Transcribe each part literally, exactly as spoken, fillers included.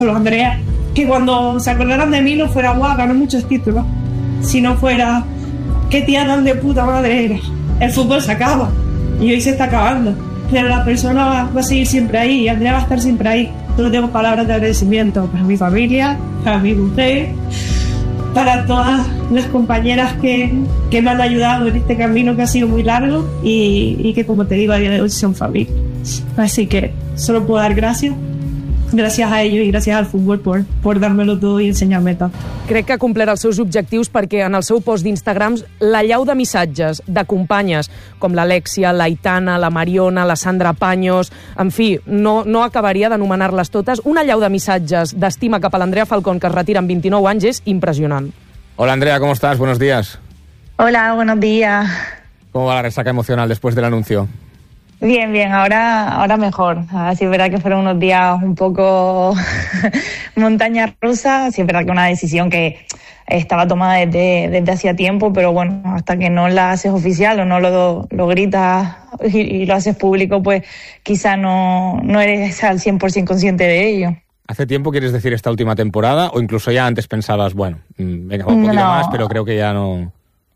Andrea, que cuando se acordaran de mí no fuera guau, ganó muchos títulos, sino fuera qué tía tan de puta madre eres. El fútbol se acaba y hoy se está acabando, pero la persona va, va a seguir siempre ahí y Andrea va a estar siempre ahí. Solo tengo palabras de agradecimiento para mi familia, para mi mujer, para todas las compañeras que, que me han ayudado en este camino que ha sido muy largo y, y que, como te digo, a día de hoy son familia. Así que solo puedo dar gracias. Gràcies a ells i gràcies al futbol per, per dar-me-lo tot i ensenyar-me tot. Crec que ha complert els seus objectius perquè en el seu post d'Instagram la llau de missatges de companyes com l'Alexia, l'Aitana, la Mariona, la Sandra Paños, en fi, no, no acabaria d'anomenar-les totes. Una llau de missatges d'estima cap a l'Andrea Falcón, que es retira amb vint-i-nou anys, és impressionant. Hola Andrea, ¿cómo estás? Buenos días. Hola, buenos días. ¿Cómo va la resaca emocional después del anuncio? Bien, bien, ahora, ahora mejor. Así es verdad que fueron unos días un poco montaña rusa. Sí es verdad que una decisión que estaba tomada desde, desde hacía tiempo, pero bueno, hasta que no la haces oficial o no lo, lo gritas y, y lo haces público, pues quizá no, no eres al cien por ciento consciente de ello. ¿Hace tiempo quieres decir esta última temporada o incluso ya antes pensabas, bueno, venga, un poquito no. más, pero creo que ya no...?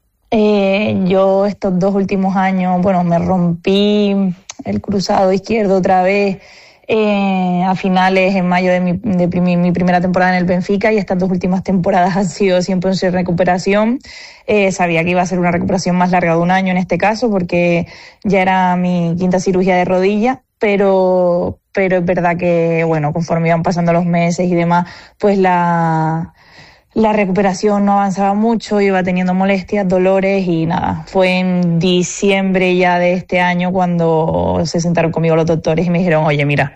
Eh, yo estos dos últimos años, bueno, me rompí el cruzado izquierdo otra vez eh, a finales, en mayo de, mi, de mi, mi primera temporada en el Benfica, y estas dos últimas temporadas han sido siempre en recuperación. Eh, sabía que iba a ser una recuperación más larga de un año en este caso, porque ya era mi quinta cirugía de rodilla, pero, pero es verdad que, bueno, conforme iban pasando los meses y demás, pues la... La recuperación no avanzaba mucho, iba teniendo molestias, dolores y nada. Fue en diciembre ya de este año cuando se sentaron conmigo los doctores y me dijeron, oye, mira,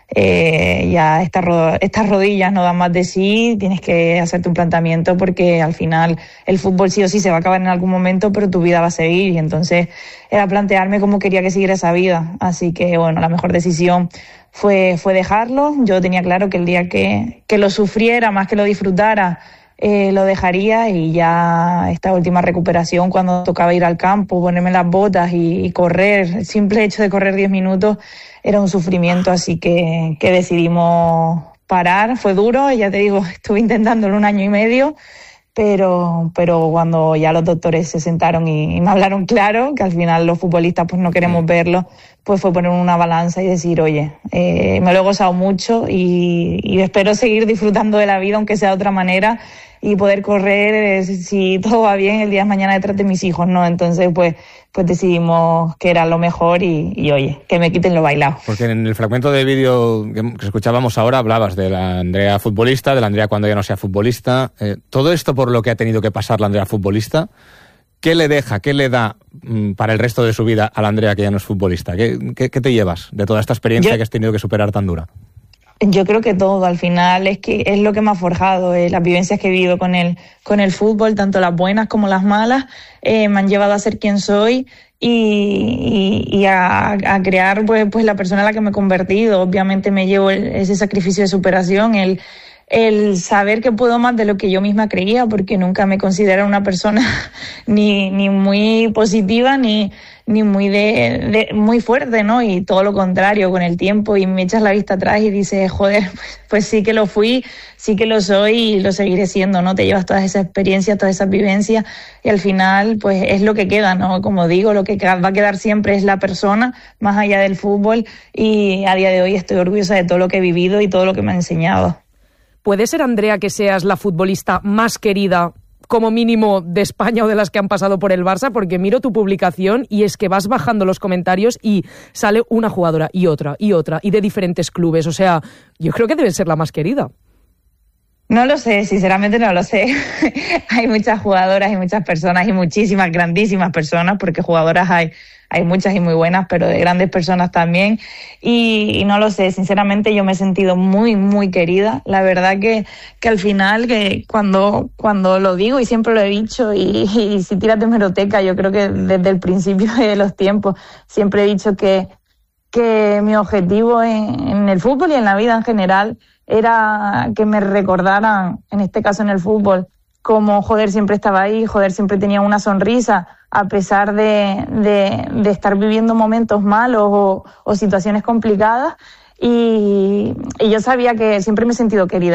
eh, ya estas ro- estas rodillas no dan más de sí, tienes que hacerte un planteamiento porque al final el fútbol sí o sí se va a acabar en algún momento, pero tu vida va a seguir. Y entonces era plantearme cómo quería que siguiera esa vida. Así que, bueno, la mejor decisión fue, fue dejarlo. Yo tenía claro que el día que, que lo sufriera, más que lo disfrutara, Eh, lo dejaría, y ya esta última recuperación, cuando tocaba ir al campo, ponerme las botas y, y correr, el simple hecho de correr diez minutos era un sufrimiento, así que, que decidimos parar. Fue duro, ya te digo, estuve intentándolo un año y medio, pero, pero cuando ya los doctores se sentaron y, y me hablaron claro, que al final los futbolistas pues no queremos verlo, pues fue poner una balanza y decir, oye, eh, me lo he gozado mucho y, y espero seguir disfrutando de la vida, aunque sea de otra manera, y poder correr, eh, si todo va bien, el día de mañana detrás de mis hijos, ¿no? Entonces, pues, pues decidimos que era lo mejor y, y, oye, que me quiten lo bailado. Porque en el fragmento de vídeo que escuchábamos ahora hablabas de la Andrea futbolista, de la Andrea cuando ya no sea futbolista. Eh, todo esto por lo que ha tenido que pasar la Andrea futbolista, ¿qué le deja, qué le da mmm, para el resto de su vida a la Andrea que ya no es futbolista? ¿Qué, qué, qué te llevas de toda esta experiencia Yo... que has tenido que superar tan dura? Yo creo que todo, al final, es que es lo que me ha forjado, eh, las vivencias que he vivido con el, con el fútbol, tanto las buenas como las malas, eh, me han llevado a ser quien soy y, y, y a, a crear pues, pues la persona en la que me he convertido. Obviamente me llevo el, ese sacrificio de superación, el, el saber que puedo más de lo que yo misma creía, porque nunca me considero una persona ni, ni muy positiva ni... ni muy de, de muy fuerte, ¿no? Y todo lo contrario, con el tiempo, y me echas la vista atrás y dices, joder, pues, pues sí que lo fui, sí que lo soy y lo seguiré siendo, ¿no? Te llevas todas esas experiencias, todas esas vivencias y al final, pues es lo que queda, ¿no? Como digo, lo que va a quedar siempre es la persona, más allá del fútbol, y a día de hoy estoy orgullosa de todo lo que he vivido y todo lo que me ha enseñado. ¿Puede ser, Andrea, que seas la futbolista más querida como mínimo de España o de las que han pasado por el Barça? Porque miro tu publicación y es que vas bajando los comentarios y sale una jugadora y otra y otra y de diferentes clubes. O sea, yo creo que debe ser la más querida. No lo sé, sinceramente no lo sé. Hay muchas jugadoras y muchas personas y muchísimas grandísimas personas, porque jugadoras hay hay muchas y muy buenas, pero de grandes personas también, y, y no lo sé, sinceramente yo me he sentido muy, muy querida. La verdad que, que al final, que cuando, cuando lo digo, y siempre lo he dicho, y, y si tiras de hemeroteca, yo creo que desde el principio de los tiempos siempre he dicho que, que mi objetivo en, en el fútbol y en la vida en general era que me recordaran, en este caso en el fútbol, como joder siempre estaba ahí, joder siempre tenía una sonrisa, a pesar de, de, de estar viviendo momentos malos o, o situaciones complicadas, y, y yo sabía que siempre me he sentido querida